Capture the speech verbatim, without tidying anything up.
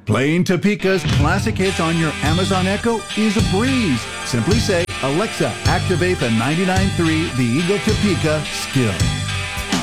Playing Topeka's classic hits on your Amazon Echo is a breeze. Simply say, Alexa, activate the ninety-nine point three The Eagle Topeka skill.